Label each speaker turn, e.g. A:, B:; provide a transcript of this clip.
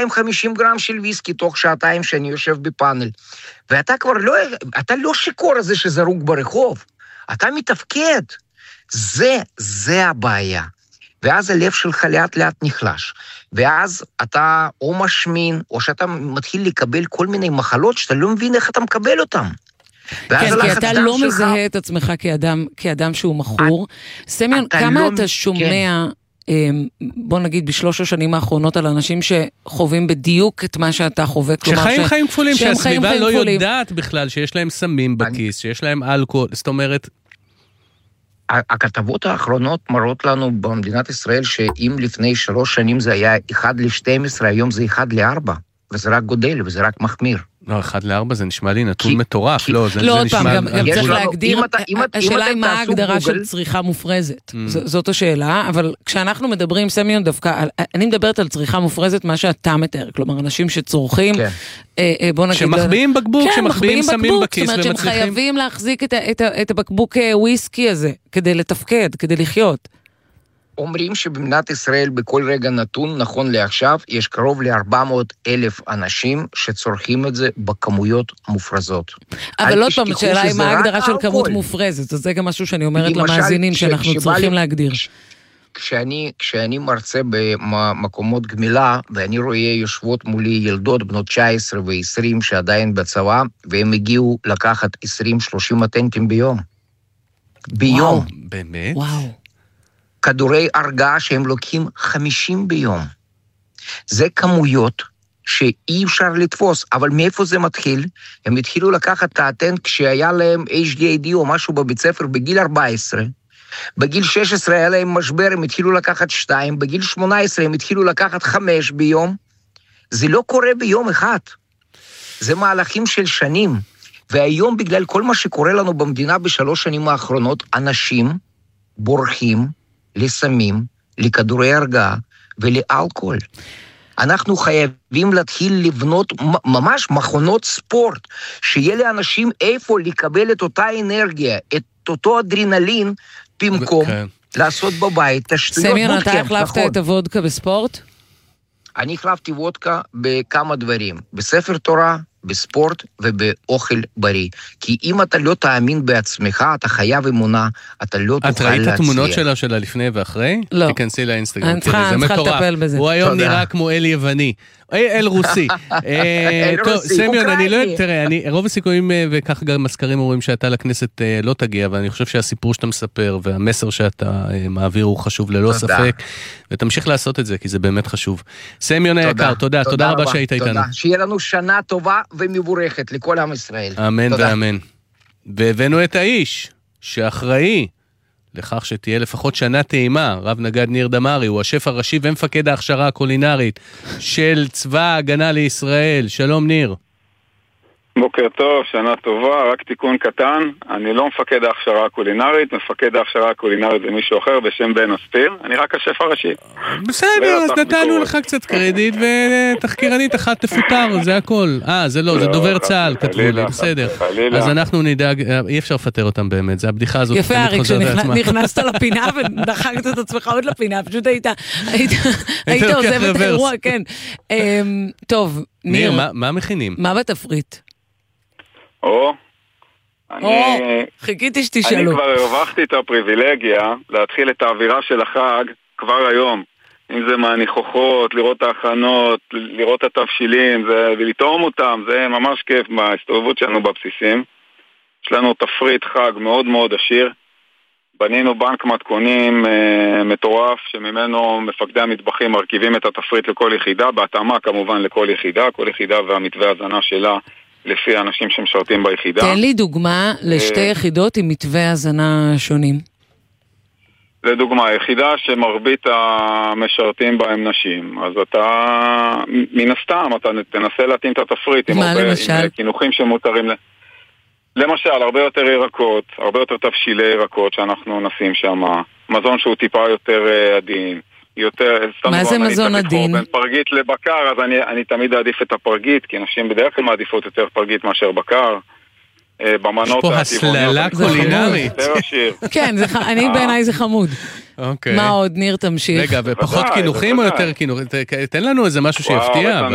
A: 250 גרם של ויסקי תוך שעתיים שאני יושב בפאנל. ואתה כבר לא שיקור הזה שזרוק ברחוב, אתה מתפקד. זה הבעיה. ואז הלב שלך לאט לאט נחלש. ואז אתה או משמין, או שאתה מתחיל לקבל כל מיני מחלות שאתה לא מבין איך אתה מקבל אותם.
B: כן, כי אתה לא מזהה את עצמך כאדם שהוא מכור. סמיון, כמה אתה שומע, בוא נגיד בשלוש השנים האחרונות, על אנשים שחווים בדיוק את מה שאתה חווה,
C: שחיים חיים כפולים, שהסביבה לא יודעת בכלל שיש להם סמים בכיס, שיש להם אלכוהול, זאת אומרת...
A: הכתבות האחרונות מראות לנו במדינת ישראל שאם לפני 3 שנים זה היה 1:12, היום זה 1:4, וזה רק גודל וזה רק מחמיר.
C: לא, 1:4 זה נשמע לי נתון מטורף. לא, זה נשמע...
B: גם צריך להגדיר, השאלה היא מה ההגדרה של צריכה מופרזת. זאת השאלה, אבל כשאנחנו מדברים, סמיון, דווקא, אני מדברת על צריכה מופרזת, מה שאתה מתאר, כלומר, אנשים שצורכים, בוא נגיד...
C: שמחביאים בקבוק, שמחביאים סמים בכיס,
B: זאת אומרת שהם חייבים להחזיק את הבקבוק וויסקי הזה, כדי לתפקד, כדי לחיות.
A: אומרים שבמדינת ישראל בכל רגע נתון, נכון לעכשיו, יש קרוב ל-400,000 אנשים שצורכים את זה בכמויות מופרזות.
B: אבל עוד פעם, השאלה היא מה ההגדרה של כמות מופרזת, אז זה גם משהו שאני אומרת למאזינים שאנחנו צריכים להגדיר.
A: כשאני מרצה במקומות גמילה, ואני רואה יושבות מולי ילדות בנות 19 ו-20 שעדיין בצבא, והם הגיעו לקחת 20-30 אטנטים ביום. ביום.
C: באמת?
B: וואו.
A: כדורי הרגעה שהם לוקחים 50 ביום. זה כמויות שאי אפשר לתפוס, אבל מאיפה זה מתחיל? הם התחילו לקחת את האטנט כשהיה להם HDAD או משהו בבית ספר בגיל 14, בגיל 16 היה להם משבר, הם התחילו לקחת 2, בגיל 18 הם התחילו לקחת 5 ביום. זה לא קורה ביום אחד. זה מהלכים של שנים. והיום בגלל כל מה שקורה לנו במדינה ב3 שנים האחרונות, אנשים בורחים לסמים, לכדורי הרגעה ולאלכוהול. אנחנו חייבים להתחיל לבנות ממש מכונות ספורט, שיהיה לאנשים איפה לקבל את אותה אנרגיה, את אותו אדרנלין, במקום לעשות בבית תשתיות בוטקאמפ.
B: סמיון, אתה החלפת את הוודקה בספורט?
A: אני החלפתי וודקה בכמה דברים, בספר תורה, בספורט ובאוכל בריא. כי אם אתה לא תאמין בעצמך, אתה חייב אמונה, אתה לא תוכל להצליח.
C: את ראית התמונות שלה לפני ואחרי?
B: לא.
C: תיכנסי לאינסטגרם.
B: אני צריכה לטפל בזה.
C: הוא היום נראה כמו אל יווני. אל רוסי. טוב, סמיון, אני לא... תראה, רוב הסיכויים, וכך גם מזכרים אומרים שאתה לכנסת לא תגיע, ואני חושב שהסיפור שאתה מספר, והמסר שאתה מעביר הוא חשוב ללא ספק, ותמשיך לעשות את זה, כי זה באמת חשוב. סמיון היקר, תודה רבה שהיית איתנו.
A: שיהיה לנו שנה טובה ומבורכת לכל עם ישראל.
C: אמן ואמן. והבאנו את האיש שאחראי לכך שתהיה לפחות שנה טעימה, רב נגד ניר דמרי, הוא השף הראשי ומפקד ההכשרה הקולינרית של צבא ההגנה לישראל. שלום ניר.
D: בוקר טוב, שנה טובה, רק תיקון קטן, אני לא מפקד ההכשרה הקולינרית, מפקד ההכשרה הקולינרית זה מישהו אחר בשם בן אספיר, אני רק השף הראשי.
C: בסדר, אז נתנו לך קצת קרדיט, ותחקירנית אחת תפוטר, זה הכל. זה לא, זה דובר צה"ל, כתבו לי, בסדר. אז אנחנו נדאג, אי אפשר לפטר אותם באמת, זה הבדיחה הזאת.
B: יפה אריק, שנכנסת לפינה ודחקת את עצמך עוד לפינה, פשוט היית עוזב את האירוע, כן. טוב, ניר,
C: מה מכינים?
B: מה בתפריט? חיכיתי שתשאלו.
D: אני כבר הרווחתי את הפריבילגיה להתחיל את האווירה של החג כבר היום. אם זה מהניחוחות, לראות את ההכנות, לראות את התבשילים ולטעום אותם, זה ממש כיף בהסתובבות שלנו בבסיסים. יש לנו תפריט חג מאוד מאוד עשיר. בנינו בנק מתכונים מטורף, שממנו מפקדי המטבחים מרכיבים את התפריט לכל יחידה, בהתאמה כמובן לכל יחידה, כל יחידה והמתווה הזנה שלה לפי האנשים שמשרתים ביחידה.
B: תן לי דוגמה לשתי יחידות עם מתווה הזנה שונים.
D: לדוגמה, יחידה שמרבית המשרתים בה הם נשים, אז אתה, מן הסתם, אתה תנסה להתאים את התפריט עם כינוכים שמותרים למשל, הרבה יותר ירקות, הרבה יותר תבשילי ירקות שאנחנו נשים שם, מזון שהוא טיפה יותר עדין, יותר...
B: מה זה מזון עדין?
D: בין פרגית לבקר, אז אני תמיד אעדיף את הפרגית, כי נשים בדרך כלל מעדיפות יותר פרגית מאשר בקר.
C: יש פה הסללה קולינרית.
B: כן, אני בעיניי זה חמוד. מה עוד, ניר, תמשיך?
C: רגע, ופחות כינוכים או יותר כינוכים? תן לנו איזה משהו שיפתיע.